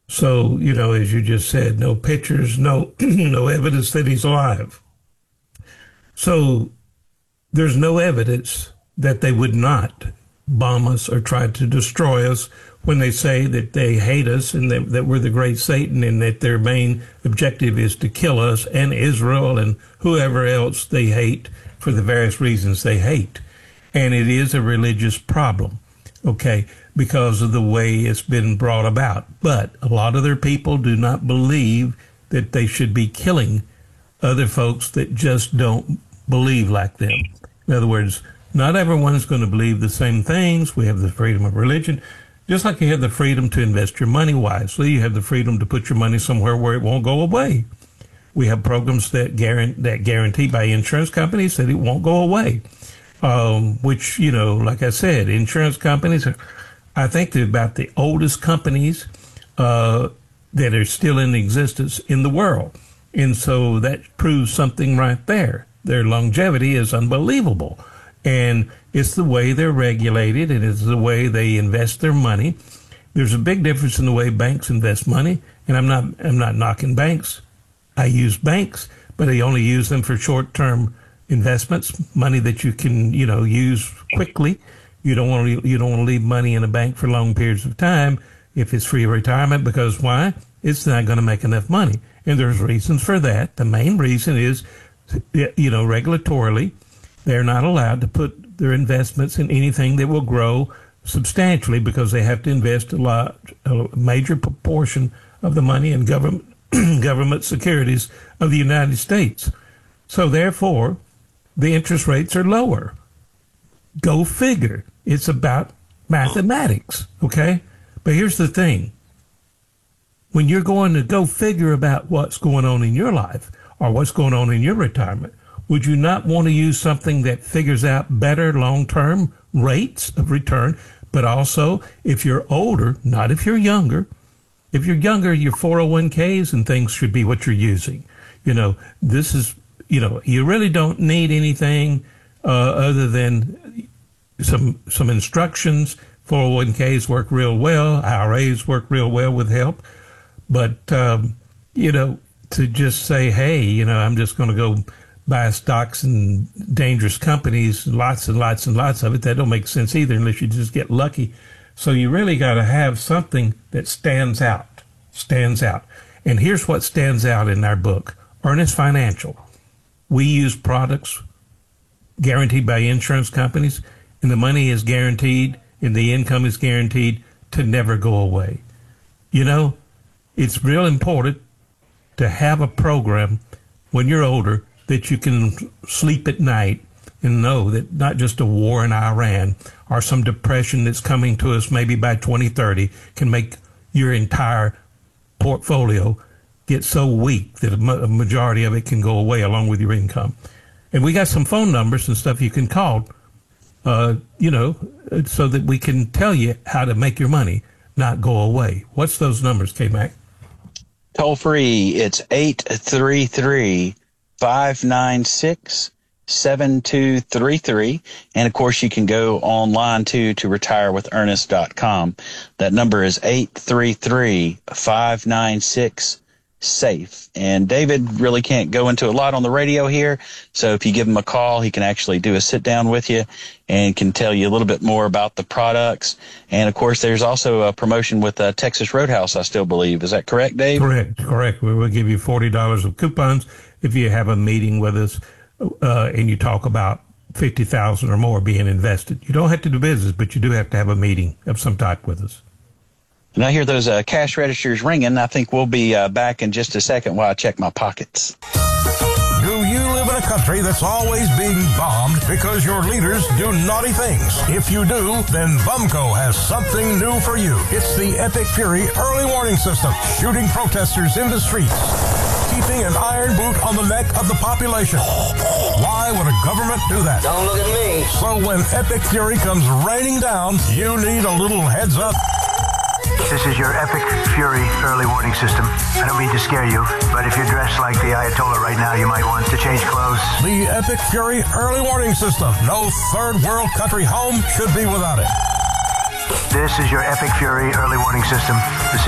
So, as you just said, no pictures, no no evidence that he's alive. So there's no evidence that they would not bomb us or try to destroy us when they say that they hate us and that we're the great Satan and that their main objective is to kill us and Israel and whoever else they hate for the various reasons they hate. And it is a religious problem, okay, because of the way it's been brought about. But a lot of their people do not believe that they should be killing other folks that just don't believe like them. In other words, not everyone's going to believe the same things. We have the freedom of religion. Just like you have the freedom to invest your money wisely, you have the freedom to put your money somewhere where it won't go away. We have programs that guarantee by insurance companies that it won't go away. Which, like I said, insurance companies are, I think they're about the oldest companies that are still in existence in the world. And so that proves something right there. Their longevity is unbelievable. And it's the way they're regulated, and it's the way they invest their money. There's a big difference in the way banks invest money, and I'm not knocking banks. I use banks, but I only use them for short-term investments, money that you can, use quickly. You don't want to leave money in a bank for long periods of time if it's free retirement, because why? It's not going to make enough money. And there's reasons for that. The main reason is, regulatorily, they're not allowed to put their investments in anything that will grow substantially because they have to invest a major proportion of the money in government securities of the United States. So therefore, the interest rates are lower. Go figure. It's about mathematics, okay? But here's the thing. When you're going to go figure about what's going on in your life or what's going on in your retirement, would you not want to use something that figures out better long-term rates of return, but also if you're older, not if you're younger. If you're younger, your 401ks and things should be what you're using. This is, you really don't need anything other than some instructions. 401ks work real well. IRAs work real well with help. But, to just say, hey, I'm just going to go buy stocks in dangerous companies, lots and lots and lots of it, that don't make sense either unless you just get lucky. So you really got to have something that stands out. And here's what stands out in our book, Earnest Financial. We use products guaranteed by insurance companies, and the money is guaranteed and the income is guaranteed to never go away. It's real important to have a program when you're older that you can sleep at night and know that not just a war in Iran or some depression that's coming to us maybe by 2030 can make your entire portfolio get so weak that a majority of it can go away along with your income. And we got some phone numbers and stuff you can call, so that we can tell you how to make your money not go away. What's those numbers, K-Mac? Toll free, it's 833-596-7233. And of course, you can go online too to retirewithernest.com. That number is 833-596-SAFE. And David really can't go into a lot on the radio here. So if you give him a call, he can actually do a sit down with you and can tell you a little bit more about the products. And of course, there's also a promotion with Texas Roadhouse, I still believe. Is that correct, Dave? Correct. We will give you $40 of coupons if you have a meeting with us and you talk about $50,000 or more being invested. You don't have to do business, but you do have to have a meeting of some type with us. And I hear those cash registers ringing. I think we'll be back in just a second while I check my pockets. Do you live in a country that's always being bombed because your leaders do naughty things? If you do, then Bumco has something new for you. It's the Epic Fury early warning system, shooting protesters in the streets, keeping an iron boot on the neck of the population. Why would a government do that? Don't look at me. So when Epic Fury comes raining down, you need a little heads up. This is your Epic Fury early warning system. I don't mean to scare you, but if you're dressed like the Ayatollah right now, you might want to change clothes. The Epic Fury early warning system. No third world country home should be without it. This is your Epic Fury early warning system.